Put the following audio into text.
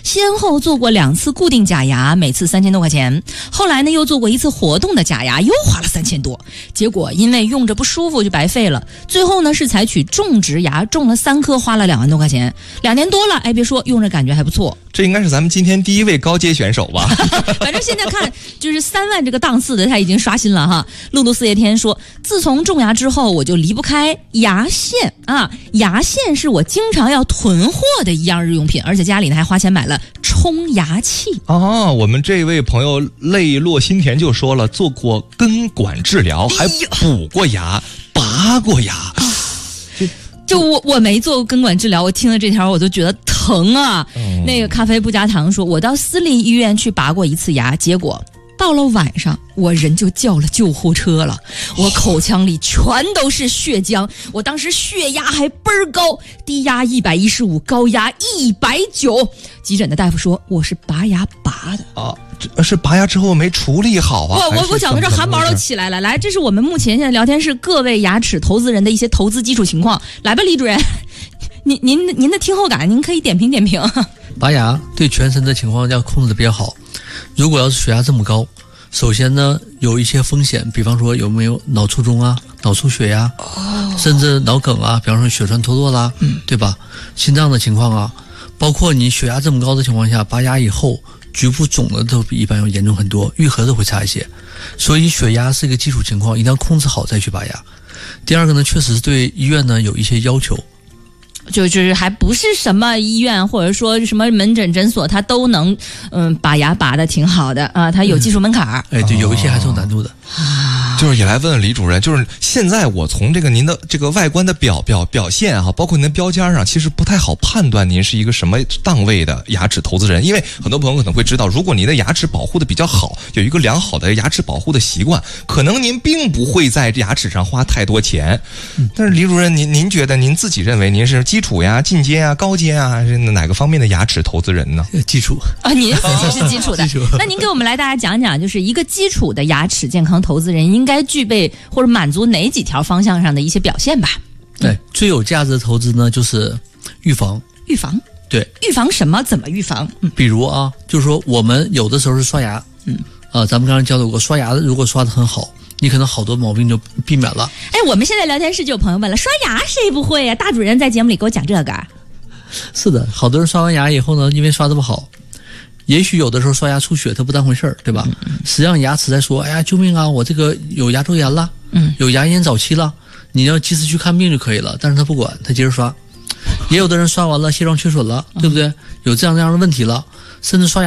先后做过2次固定假牙，每次3000多块钱。后来呢，又做过1次活动的假牙，又花了3000多。结果因为用着不舒服就白费了。最后呢，是采取种植牙，种了3颗，花了2万多块钱。2年多了，哎，别说，用着感觉还不错。 这应该是咱们今天第1位高阶选手吧？ 反正现在看就是3万这个档次的，他已经刷新了哈。露露四叶天说，自从种牙之后，我就离不开牙线啊，牙线是我经常要囤货的一样日用品，而且家里呢还花钱买了冲牙器。 哦，我们这位朋友泪落心田就说了，做过根管治疗，还补过牙，拔过牙。 就我没做过根管治疗，我听了这条我都觉得疼啊。那个咖啡不加糖说，我到私立医院去拔过1次牙，结果到了晚上我人就叫了救护车了，我口腔里全都是血浆，我当时血压还倍儿高，低压115，高压190。急诊的大夫说我是拔牙拔的啊。是拔牙之后没处理好啊？ 我讲的这汗毛都起来了。来，这是我们目前现在聊天室各位牙齿投资人的一些投资基础情况。来吧，李主任，您的听后感，您可以点评点评。 拔牙对全身的情况要控制的比较好。如果要是血压这么高，首先呢有一些风险，比方说有没有脑卒中啊、脑出血呀、甚至脑梗啊，比方说血栓脱落啦，对吧？心脏的情况啊，包括你血压这么高的情况下，拔牙以后。局部肿的都比一般要严重很多，愈合的会差一些，所以血压是一个基础情况，一定要控制好再去拔牙。第二个呢，确实是对医院呢有一些要求， 就是还不是什么医院或者说什么门诊诊所，它都能把牙拔的挺好的啊，它有技术门槛。 哎，对，有一些还是有难度的。 就是也来问问李主任，就是现在我从这个您的这个外观的表现啊，包括您的标签上，其实不太好判断您是一个什么档位的牙齿投资人，因为很多朋友可能会知道，如果您的牙齿保护的比较好，有一个良好的牙齿保护的习惯，可能您并不会在牙齿上花太多钱。但是李主任，您觉得您自己认为您是基础呀、进阶啊、高阶啊，还是哪个方面的牙齿投资人呢？ 基础啊，您自己是基础的。那您给我们来大家讲讲，就是一个基础的牙齿健康投资人应该具备或者满足哪几条方向上的一些表现吧？ 对，最有价值的投资呢，就是预防。 预防？ 对， 预防什么？怎么预防？ 比如啊，就是说我们有的时候是刷牙，咱们刚才交流过，刷牙如果刷得很好，你可能好多毛病就避免了。 哎，我们现在聊天室就有朋友问了，刷牙谁不会呀？大主任在节目里给我讲这个。 是的，好多人刷完牙以后呢，因为刷得不好。也许有的时候刷牙出血，它不当回事儿，对吧？实际上牙齿在说：“哎呀，救命啊！我这个有牙周炎了，有牙龈早期了，你要及时去看病就可以了。”但是他不管，他接着刷。也有的人刷完了，卸妆缺损了，对不对？有这样的问题了，甚至刷牙。